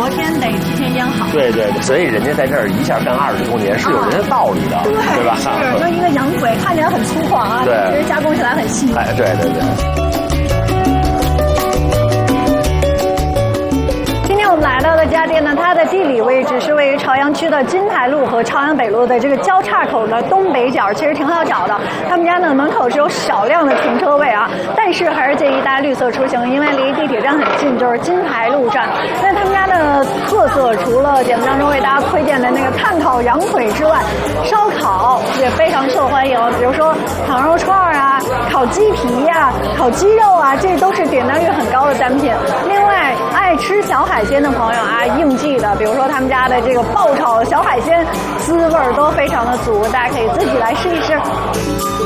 朝天得提前腌好。 对对对，所以人家在这儿一下干20多年是有人家道理的，对吧？ 是，就一个羊腿看起来很粗犷啊， 对， 其实加工起来很细。 哎，对对对。 我们来到的这家店呢，它的地理位置是位于朝阳区的金台路和朝阳北路的这个交叉口的东北角，其实挺好找的。他们家呢门口是有少量的停车位啊，但是还是建议大家绿色出行，因为离地铁站很近，就是金台路站。那他们家的特色除了节目当中为大家推荐的那个炭烤羊腿之外，烧烤也非常受欢迎，比如说糖肉串啊、烤鸡皮呀、烤鸡肉啊，这都是点单率很高的单品。另外，爱吃小海鲜的朋友啊，应季的，比如说他们家的这个爆炒小海鲜，滋味都非常的足，大家可以自己来试一试。